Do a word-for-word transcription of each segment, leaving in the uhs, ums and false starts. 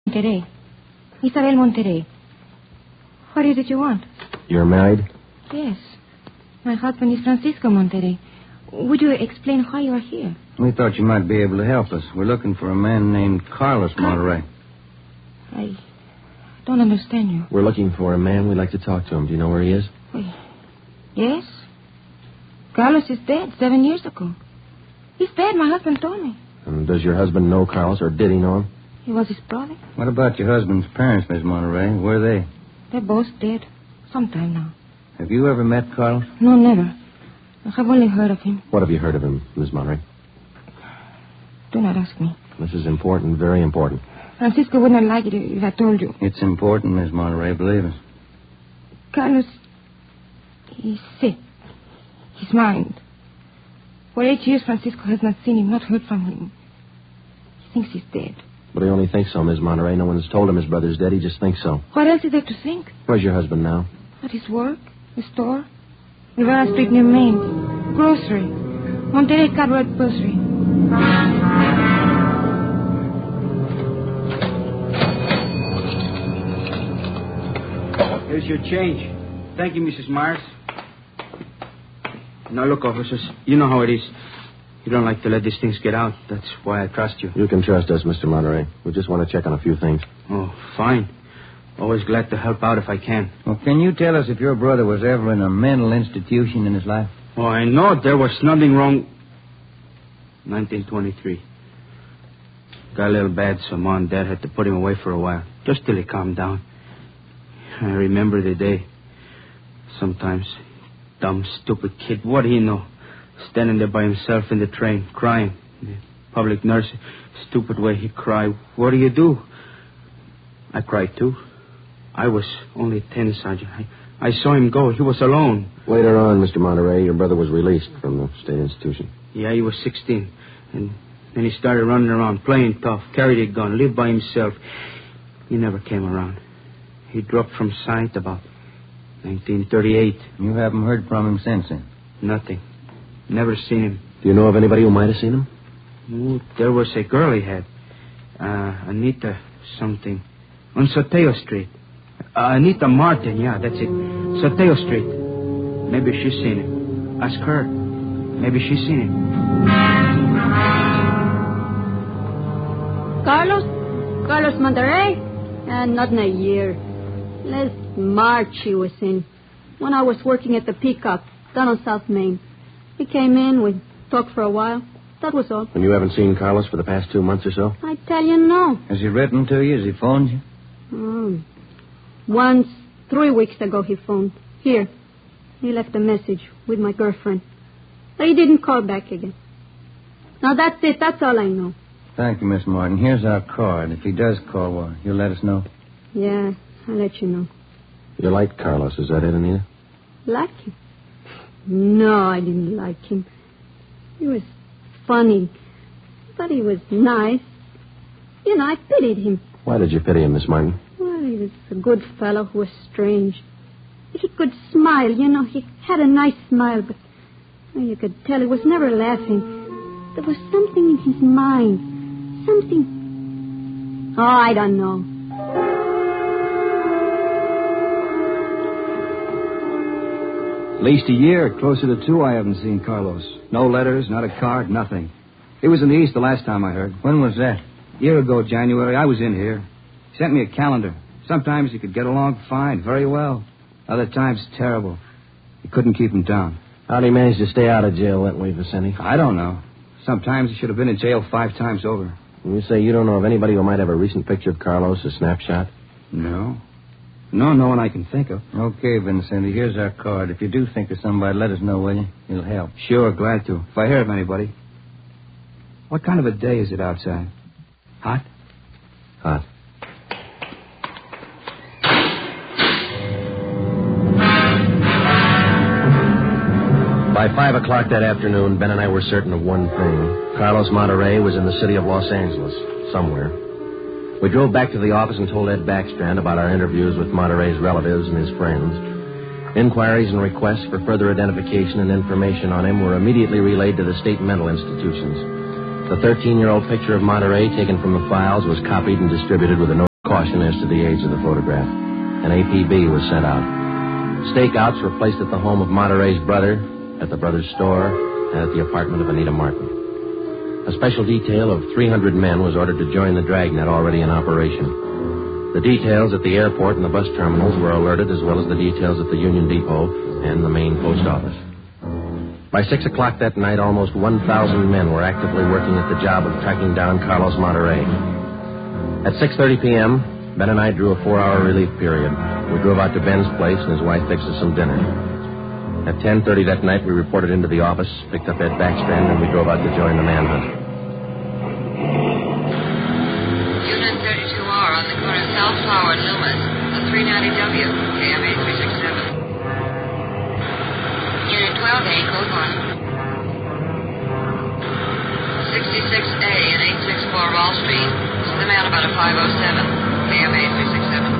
Monterrey. Isabel Monterrey. What is it you want? You're married? Yes. My husband is Francisco Monterrey. Would you explain why you are here? We thought you might be able to help us. We're looking for a man named Carlos Monterrey. I don't understand you. We're looking for a man. We'd like to talk to him. Do you know where he is? Well, yes. Carlos is dead seven years ago. He's dead, my husband told me. And does your husband know Carlos, or did he know him? He was his brother. What about your husband's parents, Miss Monterrey? Where are they? They're both dead. Sometime now. Have you ever met Carlos? No, never. I have only heard of him. What have you heard of him, Miss Monterrey? Do not ask me. This is important, very important. Francisco would not like it if I told you. It's important, Miss Monterrey, believe us. Carlos, he's sick. His mind. For eight years, Francisco has not seen him, not heard from him. He thinks he's dead. But he only thinks so, Miss Monterrey. No one's told him his brother's dead. He just thinks so. What else is there to think? Where's your husband now? At his work, his store. Rivera Street near Main. Grocery. Monterrey Cartwright Grocery. Here's your change. Thank you, Missus Myers. Now, look, officers, you know how it is. You don't like to let these things get out. That's why I trust you. You can trust us, Mister Monterrey. We just want to check on a few things. Oh, fine. Always glad to help out if I can. Well, can you tell us if your brother was ever in a mental institution in his life? Oh, I know there was nothing wrong. nineteen twenty-three. Got a little bad, so Mom and Dad had to put him away for a while, just till he calmed down. I remember the day. Sometimes, dumb, stupid kid, what do you know? Standing there by himself in the train, crying. The public nurse, stupid way he cried. What do you do? I cried too. I was only ten, Sergeant. I, I saw him go. He was alone. Later on, Mister Monterrey, your brother was released from the state institution. Yeah, he was sixteen. And then he started running around, playing tough, carried a gun, lived by himself. He never came around. He dropped from sight about nineteen thirty-eight. You haven't heard from him since then? Nothing. Never seen him. Do you know of anybody who might have seen him? Ooh, there was a girl he had. Uh, Anita something. On Soteo Street. Uh, Anita Martin, yeah, that's it. Soteo Street. Maybe she's seen him. Ask her. Maybe she's seen him. Carlos? Carlos Monterrey? Uh, not in a year. Last March he was in. When I was working at the Peacock, down on South Main. He came in, we talked for a while. That was all. And you haven't seen Carlos for the past two months or so? I tell you, no. Has he written to you? Has he phoned you? Oh. Once, three weeks ago, he phoned. Here. He left a message with my girlfriend. But he didn't call back again. Now, that's it. That's all I know. Thank you, Miss Martin. Here's our card. If he does call, well, you'll let us know. Yeah, I'll let you know. You liked Carlos, is that it, Anita? Like him? No, I didn't like him. He was funny. But he was nice. You know, I pitied him. Why did you pity him, Miss Martin? Well, he was a good fellow who was strange. He could smile, you know. He had a nice smile, but well, you could tell he was never laughing. There was something in his mind. Something... Oh, I don't know. At least a year, closer to two, I haven't seen Carlos. No letters, not a card, nothing. He was in the East the last time I heard. When was that? A year ago, January, I was in here. He sent me a calendar. Sometimes he could get along fine, very well. Other times, terrible. He couldn't keep him down. How'd he manage to stay out of jail that way, Vicente? I don't know. Sometimes he should have been in jail five times over. And you say you don't know of anybody who might have a recent picture of Carlos, a snapshot? No. No, no one I can think of. Okay, Vincenti, here's our card. If you do think of somebody, let us know, will you? It'll help. Sure, glad to. If I hear of anybody. What kind of a day is it outside? Hot? Hot. By five o'clock that afternoon, Ben and I were certain of one thing. Carlos Monterrey was in the city of Los Angeles, somewhere. We drove back to the office and told Ed Backstrand about our interviews with Monterrey's relatives and his friends. Inquiries and requests for further identification and information on him were immediately relayed to the state mental institutions. The thirteen-year-old picture of Monterrey taken from the files was copied and distributed with a note caution as to the age of the photograph. An A P B was sent out. Stakeouts were placed at the home of Monterey's brother, at the brother's store, and at the apartment of Anita Martin. A special detail of three hundred men was ordered to join the dragnet already in operation. The details at the airport and the bus terminals were alerted, as well as the details at the Union Depot and the main post office. By six o'clock that night, almost one thousand men were actively working at the job of tracking down Carlos Monterey. At six thirty p.m., Ben and I drew a four-hour relief period. We drove out to Ben's place, and his wife fixed us some dinner. At ten thirty that night, we reported into the office, picked up Ed Backstrand, and we drove out to join the manhunt. Unit thirty-two R on the corner of South Flower and Loomis, the three ninety W, K M A three sixty-seven. Unit twelve A, code one. sixty-six A and eight sixty-four Wall Street. This is the man about a five oh seven, K M A three sixty-seven.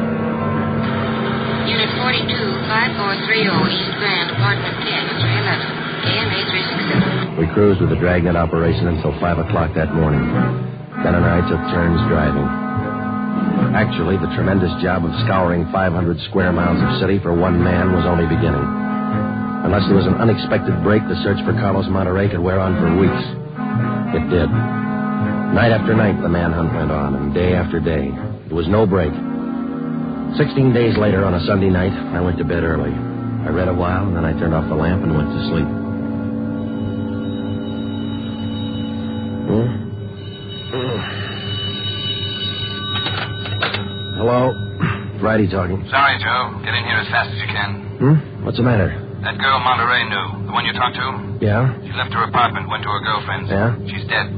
Unit forty-two, five four three oh East Grand, apartment ten, three eleven, K M A three sixty-seven. We cruised with the dragnet operation until five o'clock that morning. Ben and I took turns driving. Actually, the tremendous job of scouring five hundred square miles of city for one man was only beginning. Unless there was an unexpected break, the search for Carlos Monterey could wear on for weeks. It did. Night after night, the manhunt went on, and day after day. There was no break. Sixteen days later, on a Sunday night, I went to bed early. I read a while, and then I turned off the lamp and went to sleep. Hmm? Hello? Friday talking. Sorry, Joe. Get in here as fast as you can. Hmm? What's the matter? That girl Monterey knew, the one you talked to? Yeah? She left her apartment, went to her girlfriend's. Yeah? She's dead.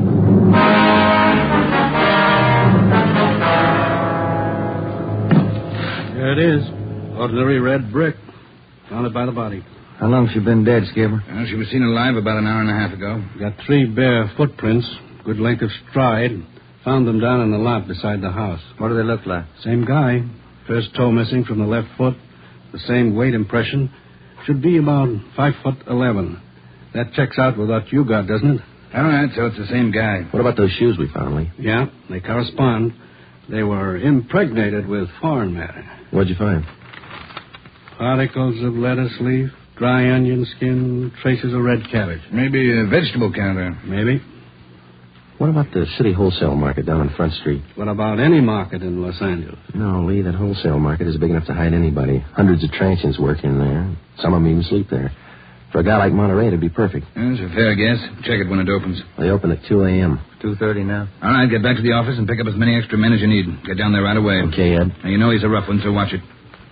There it is. Ordinary red brick. Found it by the body. How long's she been dead, Skipper? Well, she was seen alive about an hour and a half ago. Got three bare footprints, good length of stride. Found them down in the lot beside the house. What do they look like? Same guy. First toe missing from the left foot. The same weight impression. Should be about five foot eleven. That checks out with what you got, doesn't it? All right, so it's the same guy. What about those shoes we found, Lee? Yeah, they correspond. They were impregnated with foreign matter. What'd you find? Particles of lettuce leaf, dry onion skin, traces of red cabbage. Maybe a vegetable counter. Maybe. What about the city wholesale market down on Front Street? What about any market in Los Angeles? No, Lee, that wholesale market is big enough to hide anybody. Hundreds of transients work in there. Some of them even sleep there. For a guy like Monterey, it'd be perfect. That's a fair guess. Check it when it opens. They open at two a.m. two thirty now. All right, get back to the office and pick up as many extra men as you need. Get down there right away. Okay, Ed. Now, you know he's a rough one, so watch it.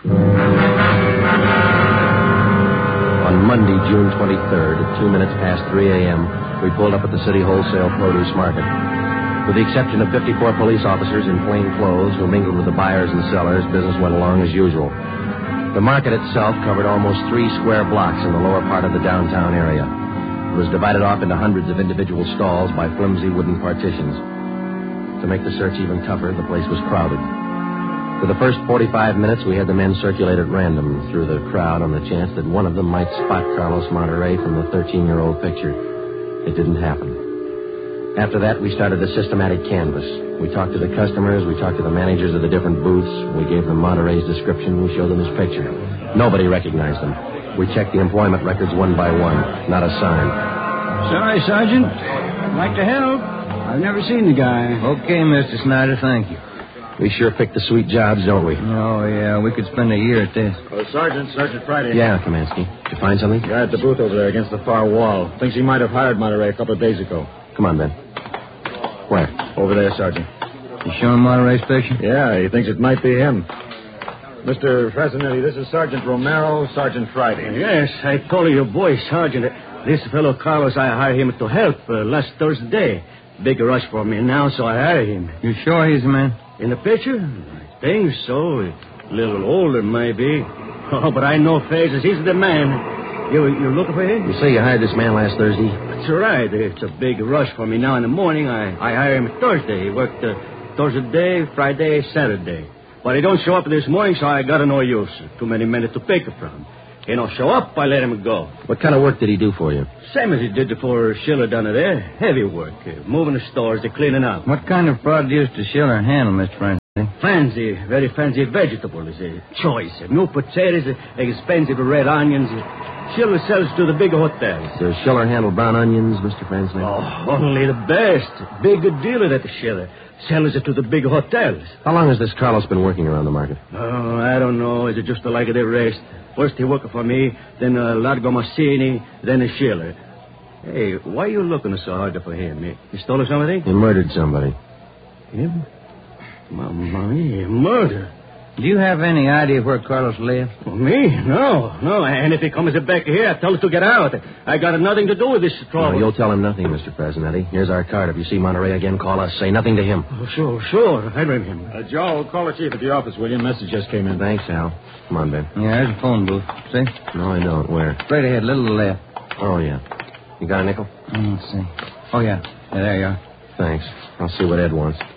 On Monday, June twenty-third, at two minutes past three a.m., we pulled up at the city wholesale produce market. With the exception of fifty-four police officers in plain clothes who mingled with the buyers and sellers, business went along as usual. The market itself covered almost three square blocks in the lower part of the downtown area. It was divided off into hundreds of individual stalls by flimsy wooden partitions. To make the search even tougher, the place was crowded. For the first forty-five minutes, we had the men circulate at random through the crowd on the chance that one of them might spot Carlos Monterey from the thirteen-year-old picture. It didn't happen. After that, we started a systematic canvass. We talked to the customers. We talked to the managers of the different booths. We gave them Monterey's description. We showed them his picture. Nobody recognized him. We checked the employment records one by one. Not a sign. Sorry, Sergeant. I'd like to help. I've never seen the guy. Okay, Mister Snyder, thank you. We sure pick the sweet jobs, don't we? Oh, yeah, we could spend a year at this. Oh, Sergeant, Sergeant Friday. Yeah, Kamansky. Did you find something? Guy at the booth over there against the far wall. Thinks he might have hired Monterey a couple of days ago. Come on, Ben. Where? Over there, Sergeant. You showing Monterey's picture? Yeah, he thinks it might be him. Mister Frasinetti, this is Sergeant Romero, Sergeant Friday. Yes, I told your boy, Sergeant. This fellow Carlos, I hired him to help uh, last Thursday. Big rush for me now, so I hired him. You sure he's the man? In the picture? I think so. A little older, maybe. Oh, but I know faces. He's the man. You you looking for him? You say you hired this man last Thursday? That's right. It's a big rush for me now in the morning. I, I hired him Thursday. He worked uh, Thursday, Friday, Saturday. But he don't show up this morning, so I got no use. Too many men to pick from. He don't show up, I let him go. What kind of work did he do for you? Same as he did for Schiller down there. Heavy work. Uh, moving the stores, the cleaning up. What kind of fraud used to Schiller handle, Mister Frank? Fancy, very fancy vegetables. Uh, choice. Uh, new potatoes, uh, expensive red onions. Uh, Schiller sells to the big hotels. Does Schiller handle brown onions, Mister Franklin? Oh, only the best. Big dealer at the Schiller. Sells it to the big hotels. How long has this Carlos been working around the market? Oh, I don't know. Is it just like the rest? First he worked for me, then uh, Largo Massini, then a Schiller. Hey, why are you looking so hard for him? He stole something? He murdered somebody. Him? Mamma mia, murder. Do you have any idea where Carlos lives? Well, me? No, no. And if he comes back here, I tell him to get out. I got nothing to do with this trouble. No, you'll tell him nothing, Mister Presidente. Here's our card. If you see Monterey again, call us. Say nothing to him. Oh, sure, sure. I remember. Uh, Joe, call the chief at the office, will you? Message just came in. Thanks, Al. Come on, Ben. Yeah, there's a phone booth. See? No, I don't. Where? Straight ahead, little left. Oh, yeah. You got a nickel? Mm, let's see. Oh, yeah. Yeah, there you are. Thanks. I'll see what Ed wants.